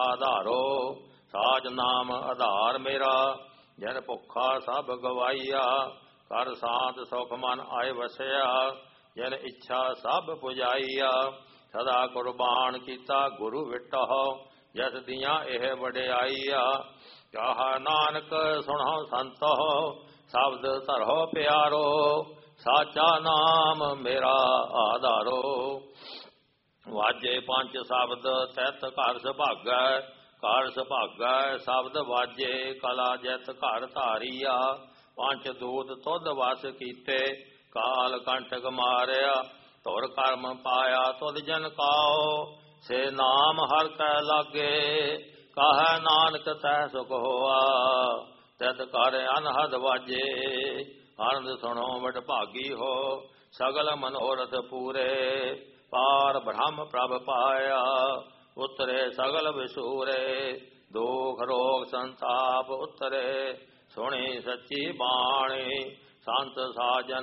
ਆਧਾਰੋ ਸਾਜ ਨਾਮ ਆਧਾਰ ਮੇਰਾ ਜਨ ਭੁੱਖਾ ਸਭ ਗਵਾਈਆ ਕਰ ਸਾਧ ਸੁਖ ਮਨ ਆਏ ਵਸਿਆ ਜਨ ਇੱਛਾ ਸਭ ਪੁਜਾਈਆ ਸਦਾ ਕੁਰਬਾਨ ਕੀਤਾ ਗੁਰੂ ਵਿਟਹੁ ਜਸ ਦੀਆਂ ਇਹ ਵਡਿਆਈਆ ਚਾਹ ਨਾਨਕ ਸੁਣੋ ਸੰਤੋ ਸ਼ਬਦ ਧਰੋ ਪਿਆਰੋ ਸਾਚਾ ਨਾਮ ਮੇਰਾ ਆਧਾਰੋ ਵਾਜੇ ਪੰਜ ਸ਼ਬਦ ਤੈਤ ਘਰ ਸੁਭਾਗੈ ਘਰ ਸੁਭਾਗੈ ਸ਼ਬਦ ਵਾਜੇ ਕਲਾ ਜਿਤ ਘਰ ਧਾਰੀਆ ਪੰਜ ਦੂਤ ਤੁਧ ਵਸ ਕੀਤੇ ਕਾਲ ਕੰਟਕ ਮਾਰਿਆ ਧੁਰ ਕਰਮ ਪਾਇਆ ਤੁਧ ਜਨ ਕਾਓ ਸੇ ਨਾਮ ਹਰ ਕੈ ਲਾਗੇ ਕਾਹੈ ਨਾਨਕ ਤੈ ਸੁਖ ਹੋਆ ਤਿਤ ਘਰ ਅਨਹਦ ਵਾਜੇ ਆਨੰਦ ਸੁਣੋ ਵਡ ਭਾਗੀ ਹੋ ਸਗਲ ਮਨੋਰਥ ਪੂਰੇ ਪਾਰ ਬ੍ਰਹਮ ਪ੍ਰਭ ਪਾਇਆ ਉਤਰੇ ਸਗਲ ਵਿਸੂਰੇ ਦੁਖ ਰੋਗ ਸੰਤਾਪ ਉਤਰੇ ਸੁਣੀ ਸੱਚੀ ਬਾਣੀ ਸੰਤ ਸਾਜਨ